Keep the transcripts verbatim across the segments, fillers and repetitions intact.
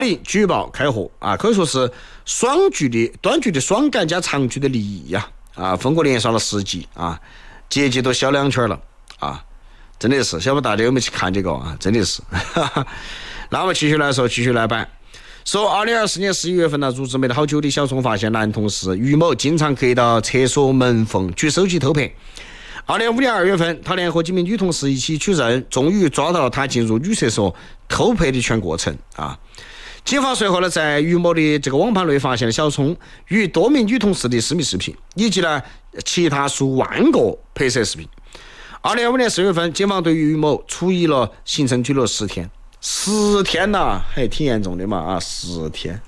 举报开获啊，可以说是双剧的短剧的双杆加长剧的利益呀啊，分国连刷了十集啊，节节都小两圈了啊，真的是，晓不大家有没有去看这个啊？真的是。那我们继续来说，继续来办。说二零二四年十一月份呢，入职没得好久的小聪发现男同事于某经常可以到厕所门缝举手机偷拍。二零二五年二月份，他联合几名女同事一起取证，终于抓到了他进入女厕所偷拍的全过程啊！警方随后呢，在于某的这个网盘内发现了小聪与多名女同事的私密视频，以及呢其他数万个拍摄视频。二零二五年四月份，警方对于于某处以了行政拘留十天，十天呐、啊，还挺严重的嘛啊，十天。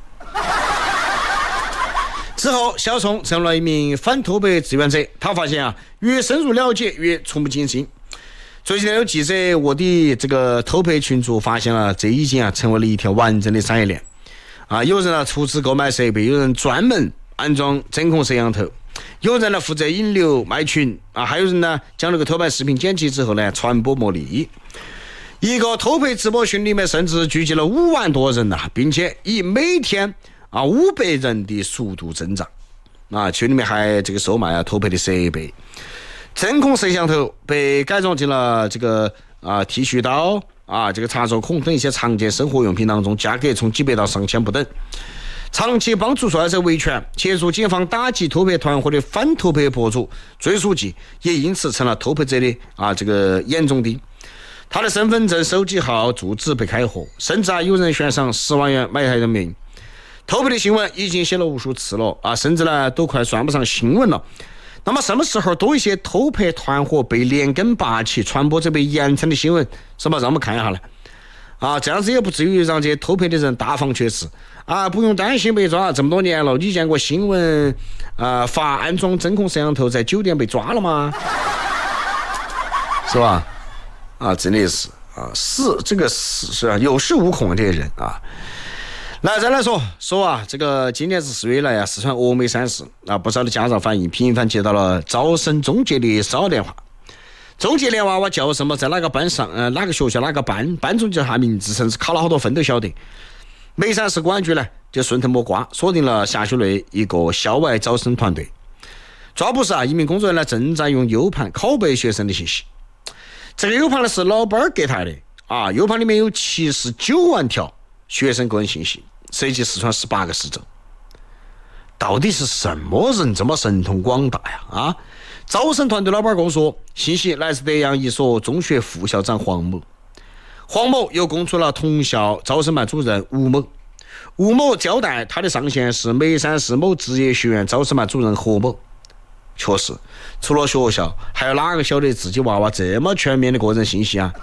之后，小聪成了一名反偷拍志愿者。他发现啊，越深入了解，越触目惊心。最近有记者卧底这个偷拍群组，发现了这已经啊成为了一条完整的产业链。啊，有人啊出资购买设备，有人专门安装针控摄像头，有人呢负责引流卖群啊，还有人呢将那个偷拍视频剪辑之后呢传播牟利。一个偷拍直播群里面甚至聚集了五万多人呐、啊，并且以每天啊五百人的速度增长。啊，群里面还这个售卖啊偷拍的设备。针控摄像头被改装进了这个啊剃须刀啊这个插座孔等一些常见生活用品当中，价格从几百到上千不等。长期帮助受害者维权，协助警方打击偷拍团伙的反偷拍博主，追溯记也因此成了偷拍者的啊这个眼中钉。他的身份证、手机号、住址被开获，甚至啊有人悬赏十万元买他的命。偷拍的新闻已经写了无数次了啊，甚至呢都快算不上新闻了。那么什么时候多一些偷拍团伙被连根拔起、传播这被严惩的新闻，是吧？让我们看一下来啊，这样子也不至于让这些偷拍的人大放厥词啊，不用担心被抓。这么多年了，你见过新闻啊发安装针控摄像头在酒店被抓了吗？是吧？啊，真的是啊，是这个是是啊，有恃无恐这些人啊。来，再来说说啊，这个今年自四月以来啊，四川峨眉山市啊，不少的家长反映，频繁接到了招生中介的骚扰电话。中介连娃娃叫什么，在哪个班上，呃，哪个学校哪个班，班主叫他名字，甚至考了好多分都晓得。眉山市公安局呢，就顺藤摸瓜，锁定了辖区内一个校外招生团队。抓捕时啊，一名工作人员正在用 U 盘拷贝学生的信息。这个 U 盘呢是老板给他的啊 ，U 盘里面有七十九万条学生个人信息。涉及四川十八个市政，到底是什么人这么神通广大呀？啊！招生团队老板跟我说，信息来自德阳一所中学副校长黄某，黄某又供出了同校招生办主任吴某，吴某交代他的上线是眉山市某职业学院招生办主任何某。确实，除了学校，还有哪个晓得自己娃娃这么全面的个人信息啊？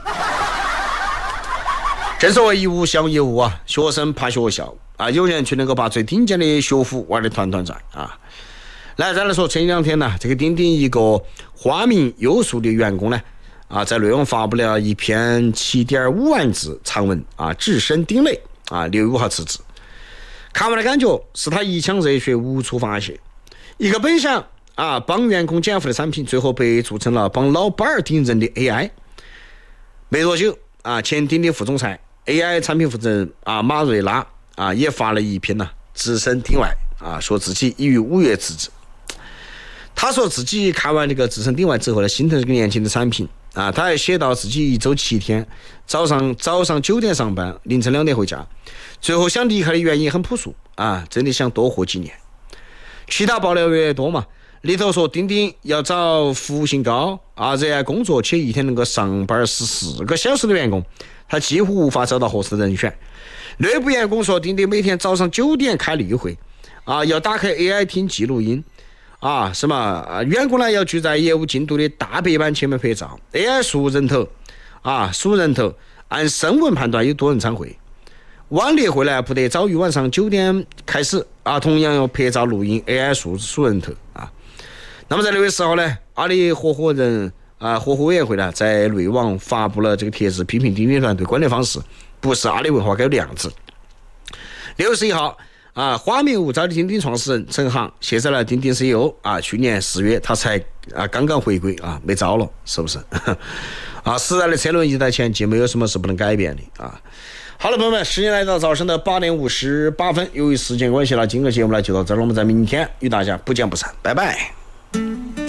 正所谓一无小一无啊，学生怕学校啊，有人却能够把最顶尖的学府玩得团团转啊。来，再来说前两天呢，这个钉钉一个花名优秀的员工呢，啊，在内网发布了一篇七点五万字长文啊，置身钉内啊，六月五号辞职。看完的感觉是他一腔热血无处发泄，一个本想啊帮员工减负的产品，最后被做成了帮老板盯人的 A I。没多久啊，前钉钉副总裁。A I 产品负责人啊马瑞拉啊也发了一篇呢、啊，只身钉外啊，说自己已于五月辞职。他说自己看完这个只身钉外之后呢，心疼这个年轻的产品啊，他还写到自己一周七天，早上早上九点上班，凌晨两点回家。最后想离开的原因很朴素啊，真的想多活几年。其他爆料越多嘛，里头说钉钉要找服务性高啊，热爱工作且一天能够上班十四个小时的员工。他几乎无法找到合适的人选。内部员工说，钉钉每天早上九点开例会，啊，要打开 A I 听记录音，啊，什么啊？员工呢要聚在业务进度的大白板前面拍照 ，A I 数人头，啊，数人头，按声纹判断有多人参会。晚例会呢不得早于晚上九点开始，啊，同样要拍照录音 ，A I 数数人头，啊。那么在六月十号呢，阿里合伙人。啊，合伙委员会呢在内网发布了这个帖子，批评钉钉团队管理方式不是阿里文化该有的样子。六月十一号，啊，花名无招的钉钉创始人陈航卸载了钉钉 C E O 啊，去年四月他才啊刚刚回归啊，没招了，是不是？啊，时代的车轮一代前进，没有什么是不能改变的啊。 好了，朋友们，时间来到早上的八点五十八分，由于时间关系了，今个节目呢就到这儿了，我们在明天与大家不见不散，拜拜。